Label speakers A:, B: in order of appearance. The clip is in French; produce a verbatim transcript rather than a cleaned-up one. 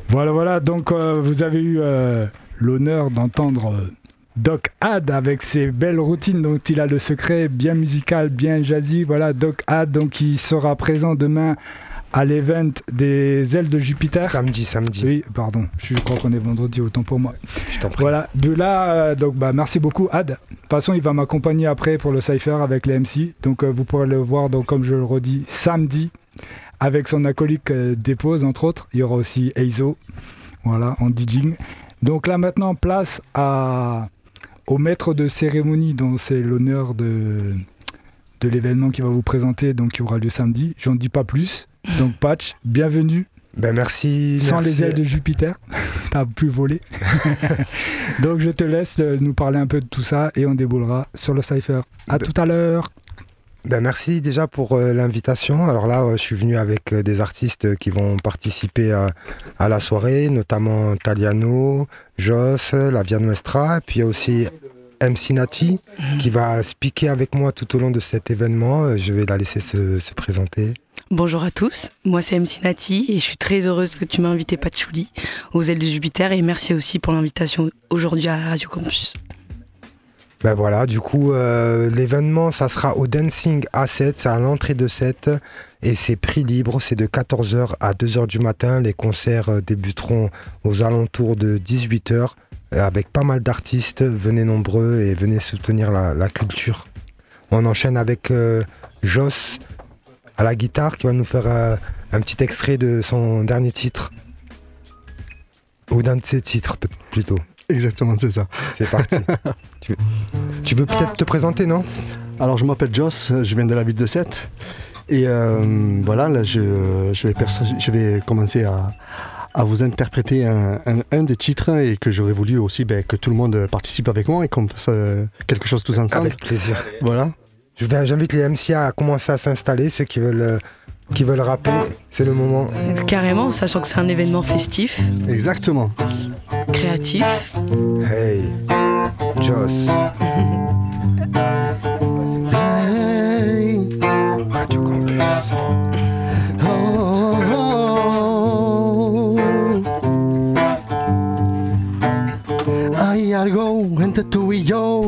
A: Voilà, voilà, donc euh, vous avez eu euh, l'honneur d'entendre euh, Doc Had avec ses belles routines dont il a le secret, bien musical, bien jazzy. Voilà, Doc Had, donc il sera présent demain à l'event des ailes de Jupiter.
B: Samedi, samedi.
A: Oui, pardon, je crois qu'on est vendredi, autant pour moi.
B: Je t'en prie.
A: Voilà, de là, euh, donc bah, merci beaucoup Had. De toute façon, il va m'accompagner après pour le cypher avec les M C. Donc euh, vous pourrez le voir, donc, comme je le redis, samedi, avec son acolyte euh, Dépose, entre autres. Il y aura aussi Eizo, voilà, en DJing. Donc là maintenant, place à, au maître de cérémonie, dont c'est l'honneur de, de l'événement qui va vous présenter, donc qui aura lieu samedi. J'en dis pas plus. Donc Patch, bienvenue.
B: Ben merci.
A: Sans
B: merci.
A: les ailes de Jupiter, t'as pu voler. Donc je te laisse nous parler un peu de tout ça et on déboulera sur le cypher. À
B: ben,
A: tout à l'heure.
B: Ben merci déjà pour euh, l'invitation. Alors là, euh, je suis venu avec euh, des artistes qui vont participer à, à la soirée, notamment Taliano, Joss, La Via Nuestra, puis il y a aussi M C Nati qui va speaker avec moi tout au long de cet événement. Je vais la laisser se, se présenter.
C: Bonjour à tous, moi c'est M C Nati et je suis très heureuse que tu m'as invité Patchouli aux ailes de Jupiter et merci aussi pour l'invitation aujourd'hui à Radio Campus.
B: Ben voilà, du coup euh, l'événement ça sera au Dancing A sept, c'est à l'entrée de sept et c'est prix libre, c'est de quatorze heures à deux heures du matin. Les concerts euh, débuteront aux alentours de dix-huit heures euh, avec pas mal d'artistes, venez nombreux et venez soutenir la, la culture. On enchaîne avec euh, Joss à la guitare qui va nous faire euh, un petit extrait de son dernier titre. Ou d'un de ses titres plutôt.
D: Exactement, c'est ça.
B: C'est parti. tu veux, tu veux peut-être te présenter, non ?
D: Alors je m'appelle Joss, je viens de la ville de Sète. Et euh, voilà, là je, je, vais perso- je vais commencer à, à vous interpréter un, un, un des titres et que j'aurais voulu aussi ben, que tout le monde participe avec moi et qu'on fasse euh, quelque chose tous ensemble.
B: Avec plaisir.
D: Voilà.
B: Je vais, j'invite les M C à commencer à s'installer, ceux qui veulent, euh, qui veulent rapper, c'est le moment.
C: Carrément, sachant que c'est un événement festif.
D: Exactement.
C: Créatif.
B: Hey, Joss.
D: Hey.
B: Radio Campus.
D: Oh, oh, oh. Hay algo entre tú y yo